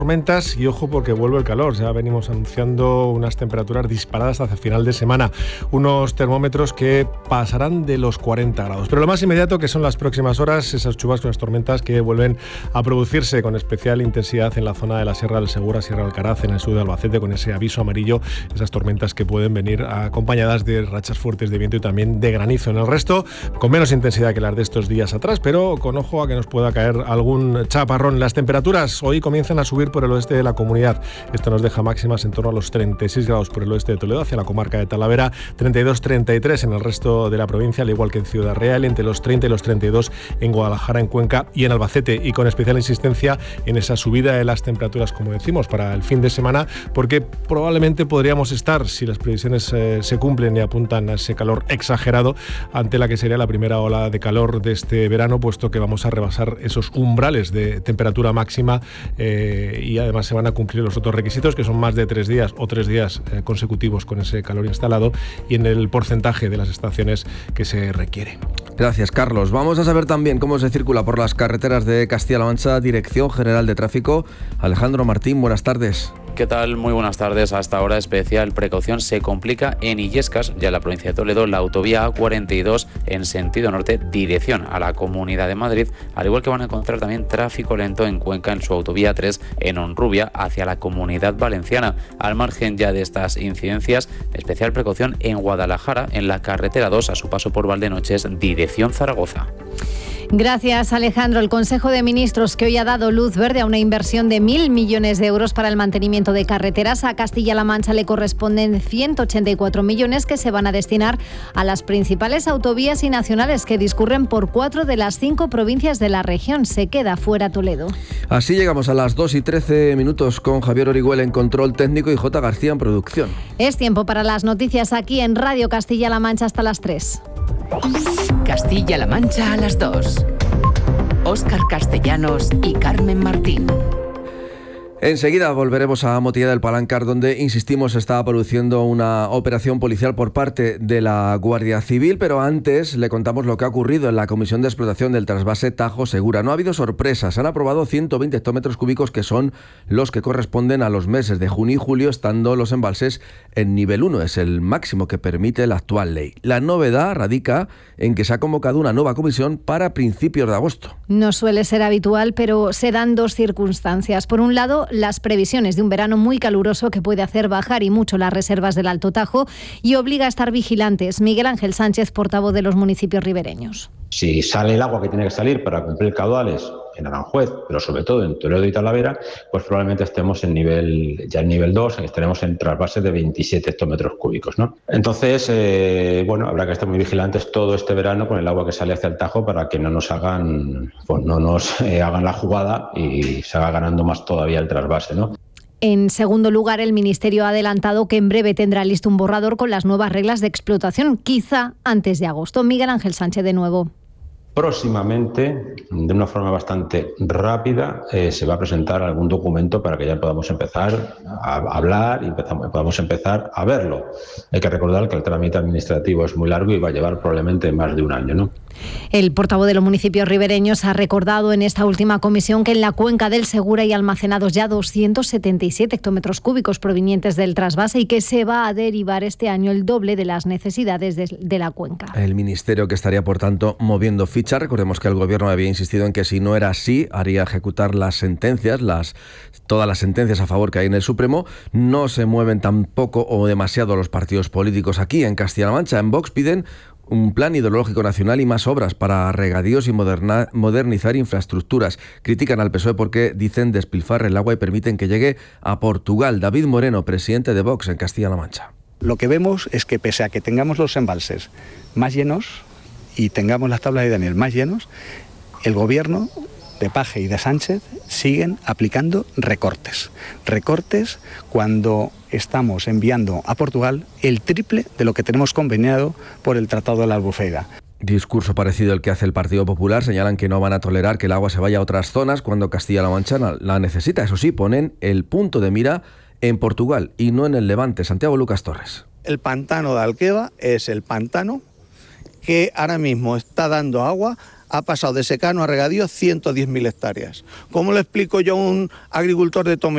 Tormentas y ojo porque vuelve el calor. Ya venimos anunciando unas temperaturas disparadas hacia el final de semana, unos termómetros que pasarán de los 40 grados. Pero lo más inmediato, que son las próximas horas, esas chubascos, las tormentas que vuelven a producirse con especial intensidad en la zona de la Sierra del Segura, Sierra del Alcaraz, en el sur de Albacete, con ese aviso amarillo, esas tormentas que pueden venir acompañadas de rachas fuertes de viento y también de granizo. En el resto, con menos intensidad que las de estos días atrás, pero con ojo a que nos pueda caer algún chaparrón. Las temperaturas hoy comienzan a subir por el oeste de la comunidad. Esto nos deja máximas en torno a los 36 grados por el oeste de Toledo, hacia la comarca de Talavera, 32-33 en el resto de la provincia, al igual que en Ciudad Real, entre los 30 y los 32 en Guadalajara, en Cuenca y en Albacete, y con especial insistencia en esa subida de las temperaturas, como decimos, para el fin de semana, porque probablemente podríamos estar, si las previsiones se cumplen y apuntan a ese calor exagerado, ante la que sería la primera ola de calor de este verano, puesto que vamos a rebasar esos umbrales de temperatura máxima y además se van a cumplir los otros requisitos, que son más de 3 días o 3 días consecutivos con ese calor instalado y en el porcentaje de las estaciones que se requiere. Gracias, Carlos. Vamos a saber también cómo se circula por las carreteras de Castilla-La Mancha. Dirección General de Tráfico, Alejandro Martín, buenas tardes. ¿Qué tal? Muy buenas tardes. Hasta ahora especial precaución se complica en Illescas, ya en la provincia de Toledo, la autovía A42 en sentido norte, dirección a la Comunidad de Madrid, al igual que van a encontrar también tráfico lento en Cuenca en su autovía 3 en Honrubia hacia la Comunidad Valenciana. Al margen ya de estas incidencias, especial precaución en Guadalajara, en la carretera 2 a su paso por Valdenoches, dirección Zaragoza. Gracias, Alejandro. El Consejo de Ministros, que hoy ha dado luz verde a una inversión de 1.000 millones de euros para el mantenimiento de carreteras. A Castilla-La Mancha le corresponden 184 millones que se van a destinar a las principales autovías y nacionales que discurren por 4 de las 5 provincias de la región. Se queda fuera Toledo. Así llegamos a las 2:13 con Javier Orihuela en control técnico y J. García en producción. Es tiempo para las noticias aquí en Radio Castilla-La Mancha hasta las 3. Castilla-La Mancha a las 2. Óscar Castellanos y Carmen Martín. Enseguida volveremos a Motilla del Palancar, donde, insistimos, está produciendo una operación policial por parte de la Guardia Civil, pero antes le contamos lo que ha ocurrido en la Comisión de Explotación del Trasvase Tajo Segura. No ha habido sorpresas, han aprobado 120 hectómetros cúbicos, que son los que corresponden a los meses de junio y julio, estando los embalses en nivel 1, es el máximo que permite la actual ley. La novedad radica en que se ha convocado una nueva comisión para principios de agosto. No suele ser habitual, pero se dan dos circunstancias. Por un lado, las previsiones de un verano muy caluroso que puede hacer bajar y mucho las reservas del Alto Tajo y obliga a estar vigilantes. Miguel Ángel Sánchez, portavoz de los municipios ribereños. Si sale el agua que tiene que salir para cumplir caudales en Aranjuez, pero sobre todo en Toledo y Talavera, pues probablemente estemos en nivel 2, estaremos en trasvases de 27 hectómetros cúbicos, ¿no? Entonces, habrá que estar muy vigilantes todo este verano con el agua que sale hacia el Tajo para que no nos hagan la jugada y se haga ganando más todavía el trasvase, ¿no? En segundo lugar, el Ministerio ha adelantado que en breve tendrá listo un borrador con las nuevas reglas de explotación, quizá antes de agosto. Miguel Ángel Sánchez de nuevo. Próximamente, de una forma bastante rápida, se va a presentar algún documento para que ya podamos empezar a hablar y podamos empezar a verlo. Hay que recordar que el trámite administrativo es muy largo y va a llevar probablemente más de un año, ¿no? El portavoz de los municipios ribereños ha recordado en esta última comisión que en la cuenca del Segura hay almacenados ya 277 hectómetros cúbicos provenientes del trasvase y que se va a derivar este año el doble de las necesidades de la cuenca. El ministerio, que estaría, por tanto, moviendo ficha. Recordemos que el gobierno había insistido en que si no era así, haría ejecutar las sentencias, todas las sentencias a favor que hay en el Supremo. No se mueven tampoco o demasiado los partidos políticos aquí en Castilla-La Mancha. En Vox piden un plan hidrológico nacional y más obras para regadíos y modernizar infraestructuras. Critican al PSOE porque, dicen, despilfarra el agua y permiten que llegue a Portugal. David Moreno, presidente de Vox en Castilla-La Mancha. Lo que vemos es que, pese a que tengamos los embalses más llenos y tengamos las tablas de Daniel más llenos, el gobierno de Paje y de Sánchez siguen aplicando recortes. Recortes cuando estamos enviando a Portugal el triple de lo que tenemos conveniado por el Tratado de la Albufeira. Discurso parecido al que hace el Partido Popular. Señalan que no van a tolerar que el agua se vaya a otras zonas cuando Castilla-La Mancha la necesita. Eso sí, ponen el punto de mira en Portugal y no en el Levante. Santiago Lucas Torres. El pantano de Alqueva es el pantano que ahora mismo está dando agua. Ha pasado de secano a regadío 110.000 hectáreas. ¿Cómo le explico yo a un agricultor de Tomelloso